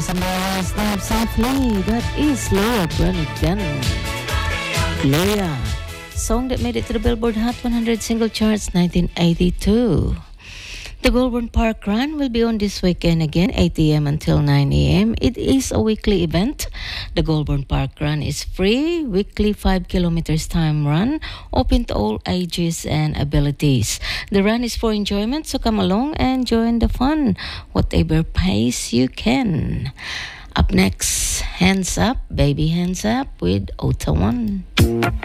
Somebody Step Softly. That is Leah Branigan. Leah. Song that made it to the Billboard Hot 100 single charts 1982. The Goulburn Park Run will be on this weekend again, 8 a.m. until 9 a.m. It is a weekly event. The Goulburn Park Run is free, weekly 5 kilometers time run, open to all ages and abilities. The run is for enjoyment, so come along and join the fun, whatever pace you can. Up next, Hands Up, Baby Hands Up with Ota One.